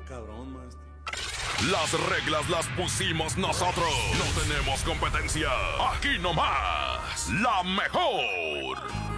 cabrón, maestro. Las reglas las pusimos nosotros. No tenemos competencia. Aquí nomás, la mejor.